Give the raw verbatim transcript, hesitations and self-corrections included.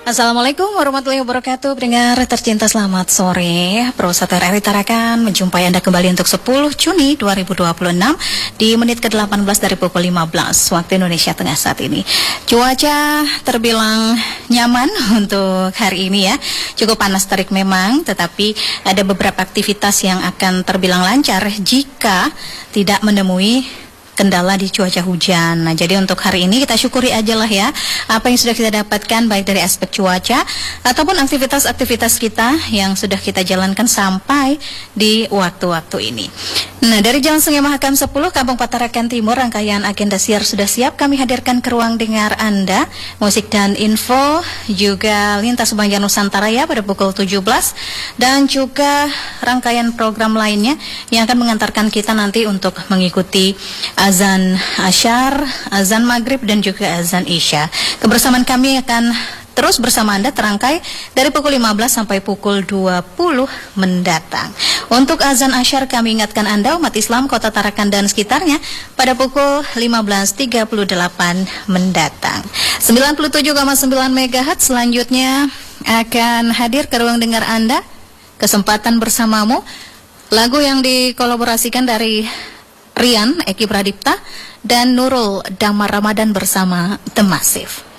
Assalamualaikum warahmatullahi wabarakatuh. Pendengar tercinta, selamat sore. Pemirsa R R I Tarakan menjumpai Anda kembali untuk sepuluh Juni dua ribu dua puluh enam di menit ke delapan belas dari pukul lima belas waktu Indonesia Tengah saat ini. Cuaca terbilang nyaman untuk hari ini ya. Cukup panas terik memang, tetapi ada beberapa aktivitas yang akan terbilang lancar jika tidak menemui kendala di cuaca hujan. Nah, jadi untuk hari ini kita syukuri aja lah ya apa yang sudah kita dapatkan baik dari aspek cuaca ataupun aktivitas-aktivitas kita yang sudah kita jalankan sampai di waktu-waktu ini. Nah, dari Jalan Sungai Mahakam sepuluh, Kampung Patarakan Timur, rangkaian agenda siar sudah siap kami hadirkan ke ruang dengar Anda. Musik dan info juga lintas sepanjang Nusantara ya pada pukul tujuh belas, dan juga rangkaian program lainnya yang akan mengantarkan kita nanti untuk mengikuti azan asyar, azan maghrib, dan juga azan isya. Kebersamaan kami akan terus bersama Anda terangkai dari pukul lima belas sampai pukul dua puluh mendatang. Untuk azan asyar kami ingatkan Anda umat Islam Kota Tarakan dan sekitarnya pada pukul lima belas tiga puluh delapan mendatang. sembilan puluh tujuh koma sembilan megahertz selanjutnya akan hadir ke ruang dengar Anda. Kesempatan bersamamu, lagu yang dikolaborasikan dari Rian, Eki Pradipta, dan Nurul Damar Ramadan bersama The Massive.